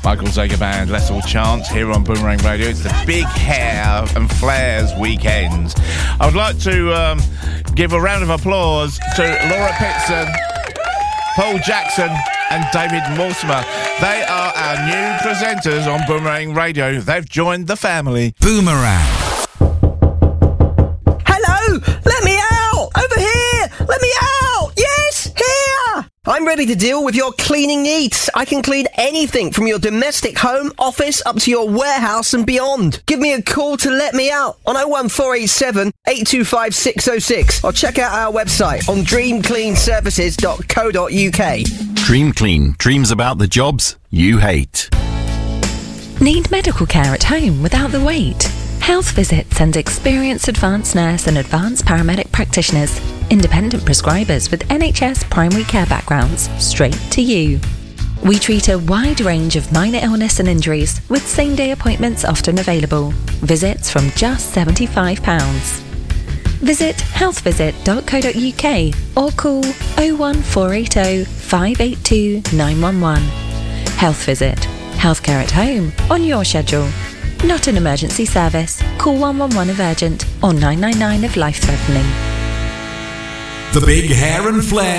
Michael Zager Band, Let's All Chance here on Boomerang Radio. It's the Big Hair and Flares weekend. I would like to give a round of applause to Laura Pitson, Paul Jackson and David Mortimer. They are our new presenters on Boomerang Radio. They've joined the family. Boomerang. Hello! Let me out! Over here! Let me out! Yes! Here! I'm ready to deal with your cleaning needs. I can clean anything from your domestic home, office, up to your warehouse and beyond. Give me a call to let me out on 01487 825 606 or check out our website on dreamcleanservices.co.uk. Dream Clean. Dreams about the jobs you hate. Need medical care at home without the wait? Health Visits and experienced advanced nurse and advanced paramedic practitioners, independent prescribers with NHS primary care backgrounds, straight to you. We treat a wide range of minor illness and injuries with same-day appointments often available. Visits from just £75. Visit healthvisit.co.uk or call 01480 582 911. Health Visit. Healthcare at home on your schedule. Not an emergency service. Call 111 if urgent or 999 if life-threatening. The Big Hair and Flair